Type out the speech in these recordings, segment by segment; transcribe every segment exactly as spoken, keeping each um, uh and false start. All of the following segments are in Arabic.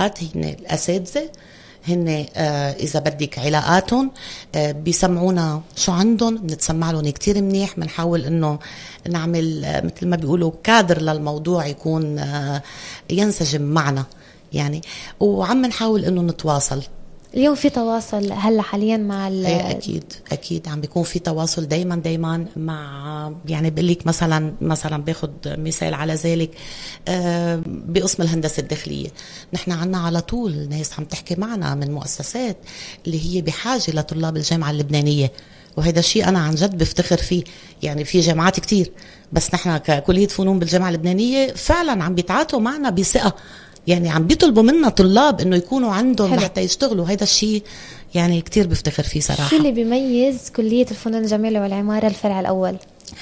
العلاقات، هن الأساتذة، هن آه إذا بدك علاقاتهم، آه بيسمعونا شو عندهم، بنتسمع لهم كتير منيح، بنحاول إنه نعمل آه مثل ما بيقولوا كادر للموضوع يكون آه ينسجم معنا يعني، وعم نحاول إنه نتواصل. اليوم في تواصل هلا حاليا مع ال اكيد اكيد عم بيكون في تواصل دايما دايما مع، يعني بقول لك مثلا مثلا باخذ مثال على ذلك آه بقسم الهندسه الداخليه، نحن عنا على طول ناس عم تحكي معنا من مؤسسات اللي هي بحاجه لطلاب الجامعه اللبنانيه، وهذا الشيء انا عن جد بفتخر فيه. يعني في جامعات كتير، بس نحن ككليه فنون بالجامعه اللبنانيه فعلا عم بيتعاطوا معنا بثقه، يعني عم بيطلبوا منا طلاب انه يكونوا عندهم حلو. حتى يشتغلوا. هيدا الشيء يعني كتير بفتخر فيه صراحة. شو اللي بيميز كلية الفنون الجميلة والعمارة الفرع الأول؟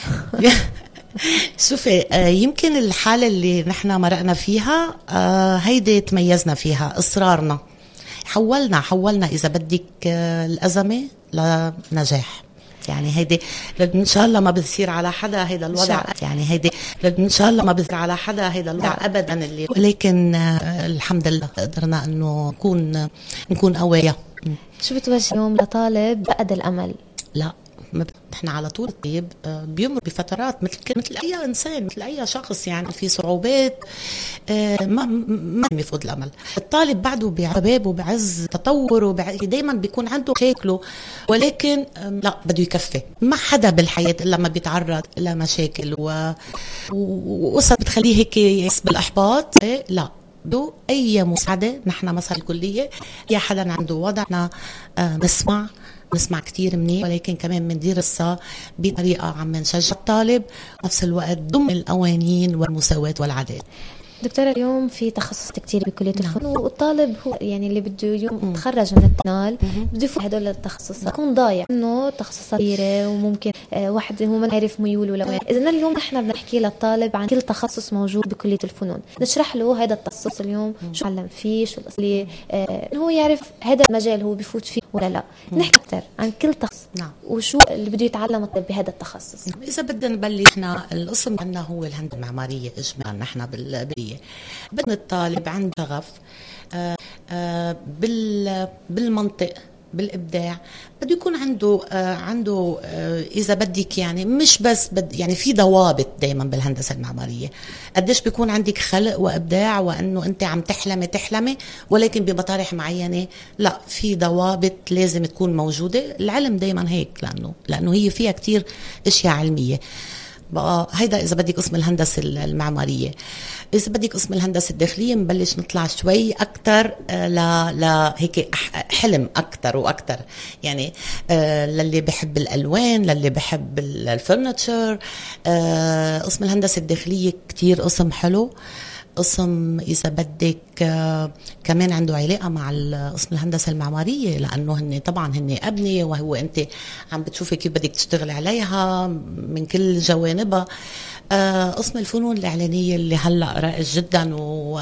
شوفي آه يمكن الحالة اللي نحن مرقنا فيها آه هيدي تميزنا فيها، إصرارنا، حولنا حولنا إذا بدك آه الأزمة لنجاح. يعني هيدي ان شاء الله ما بتصير على حدا هيدا الوضع، يعني هيدي ان شاء الله ما بتصير على حدا هيدا الوضع ابدا اللي، ولكن آه الحمد لله قدرنا انه نكون نكون قوية. شو بتوجه اليوم لطالب فقد الامل؟ لا نحن على طول طيب بيمر بفترات مثل مثل اي انسان، مثل اي شخص، يعني في صعوبات ما ما يفقد الامل. الطالب بعده بعباب وبعز تطور ودائما بيكون عنده مشاكله، ولكن لا بده يكفي. ما حدا بالحياه الا ما بيتعرض لمشاكل و... وقصه بتخليه هيك يحس بالاحباط. لا بدو اي مساعده. نحن مثلا الكليه يا حدا عنده وضعنا نسمع نسمع كتير منيح، ولكن كمان بنديرها بطريقة عم نشجع الطالب، نفس الوقت ضمن القوانين والمساواة والعدالة. دكتورة اليوم في تخصصات كتير بكلية الفنون، والطالب هو يعني اللي بده اليوم يتخرج من التنال بده يفوت هدول التخصصات، يكون ضايع انه تخصصات كثيرة وممكن آه واحد هو ما يعرف ميوله لوين. اذا اليوم احنا بدنا نحكي للطالب عن كل تخصص موجود بكلية الفنون، نشرح له هذا التخصص اليوم شو علم فيه، شو الاصلي، آه هو يعرف هذا المجال هو بيفوت فيه ولا لا. نحكي اكثر عن كل تخصص نعم. وشو اللي بده يتعلم الطالب بهذا التخصص. نعم. اذا بدنا نبلش، احنا القسم عندنا هو الهندسة المعمارية اجمالا. نحن بالبداية بدنا الطالب عنده شغف آه آه بال بالمنطق بالابداع، بده يكون عنده آه عنده آه اذا بدك يعني مش بس بد يعني في ضوابط دائما بالهندسه المعماريه. قديش بيكون عندك خلق وابداع وانه انت عم تحلمي تحلمي ولكن بمطارح معينه لا، في ضوابط لازم تكون موجوده. العلم دائما هيك، لانه لانه هي فيها كتير اشياء علميه. بقى هيدا إذا بدك قسم الهندسة المعمارية. إذا بدك قسم الهندسة الداخلية نبلش نطلع شوي أكتر ل لهيك حلم أكتر وأكتر، يعني آه للي بحب الألوان، للي بحب الفرنتشر. آه قسم الهندسة الداخلية كتير قسم حلو، قسم إذا بدك آه كمان عنده علاقة مع قسم الهندسة المعمارية، لأنه هن طبعا هن أبنية، وهو أنت عم بتشوفي كيف بدك تشتغل عليها من كل جوانبها. آه قسم الفنون الإعلانية اللي هلأ رائج جدا و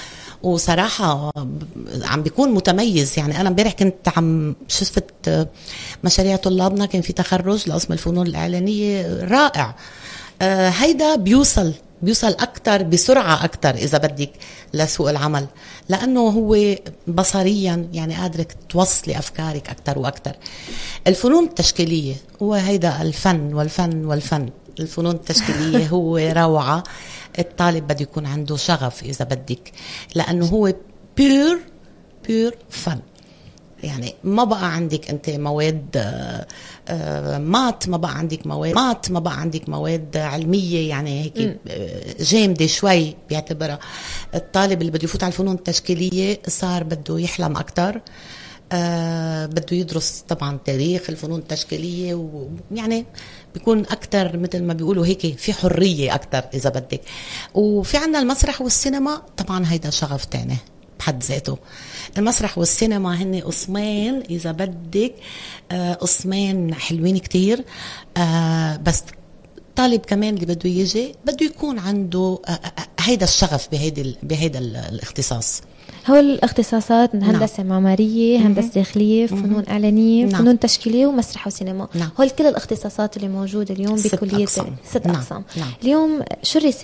وصراحة عم بيكون متميز. يعني أنا امبارح كنت عم شفت مشاريع طلابنا، كان في تخرج لقسم الفنون الإعلانية رائع. آه هيدا بيوصل بيوصل أكتر بسرعة أكتر إذا بدك لسوق العمل، لأنه هو بصريا يعني قادرك توصلي أفكارك أكتر وأكتر. الفنون التشكيلية هو هيدا الفن والفن والفن. الفنون التشكيلية هو روعة. الطالب بده يكون عنده شغف إذا بدك، لأنه هو بيور بيور فن. يعني ما بقى عندك أنت مواد آآ آآ مات، ما بقى عندك مواد مات، ما بقى عندك مواد علمية يعني هيك جامدة شوي بيعتبرها. الطالب اللي بده يفوت على الفنون التشكيلية صار بده يحلم أكتر، آه بده يدرس طبعا تاريخ الفنون التشكيلية، ويعني بيكون أكتر مثل ما بيقولوا هيك في حرية أكتر إذا بدك. وفي عنا المسرح والسينما طبعا هيدا شغف تاني بحد ذاته. المسرح والسينما هن قسمين إذا بدك، آه قسمين حلوين كتير. آه بس طالب كمان اللي بده يجي بده يكون عنده آه هيدا الشغف بهيدا بهيدا الاختصاص. هو الاختصاصات هندسة نعم. معمارية، هندسة داخلية، فنون إعلانية، نعم. فنون تشكيلية، ومسرح وسينما. نعم. هو كل الاختصاصات اللي موجودة اليوم بكلية ست أقسام. نعم. نعم. اليوم شو الرسالة